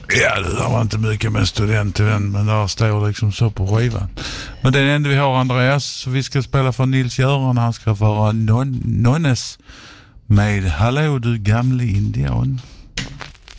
Ja, det var inte mycket med studentvän, men där står liksom så på skivan. Men det är det enda vi har, Andreas. Så vi ska spela för Nils-Göran. Han ska vara Nonnes med Hallå du gamle indian.